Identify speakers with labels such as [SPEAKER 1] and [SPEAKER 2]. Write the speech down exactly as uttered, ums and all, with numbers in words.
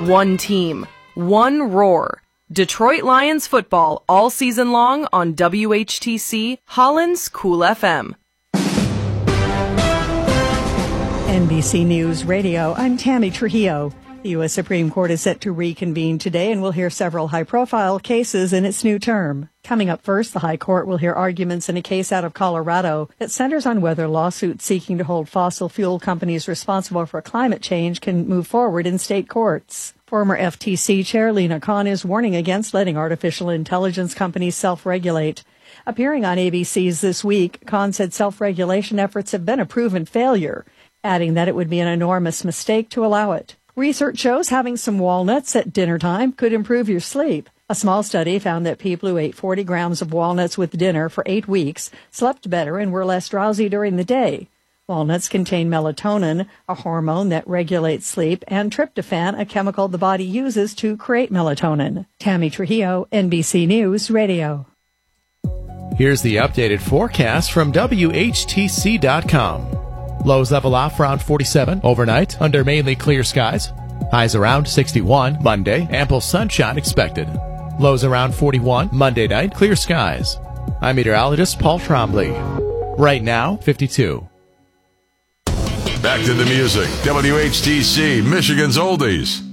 [SPEAKER 1] one team, one roar. Detroit Lions football all season long on W H T C, Holland's Cool F M.
[SPEAKER 2] N B C News Radio, I'm Tammy Trujillo. The U S Supreme Court is set to reconvene today and will hear several high-profile cases in its new term. Coming up first, the High Court will hear arguments in a case out of Colorado that centers on whether lawsuits seeking to hold fossil fuel companies responsible for climate change can move forward in state courts. Former F T C Chair Lina Khan is warning against letting artificial intelligence companies self-regulate. Appearing on A B C's This Week, Khan said self-regulation efforts have been a proven failure, adding that it would be an enormous mistake to allow it. Research shows having some walnuts at dinner time could improve your sleep. A small study found that people who ate forty grams of walnuts with dinner for eight weeks slept better and were less drowsy during the day. Walnuts contain melatonin, a hormone that regulates sleep, and tryptophan, a chemical the body uses to create melatonin. Tammy Trujillo, N B C News Radio.
[SPEAKER 3] Here's the updated forecast from W H T C dot com. Lows level off around forty-seven overnight under mainly clear skies. Highs around sixty-one Monday, ample sunshine expected. Lows around forty-one Monday night, clear skies. I'm meteorologist Paul Trombley. Right now, fifty-two.
[SPEAKER 4] Back to the music. W H T C, Michigan's Oldies.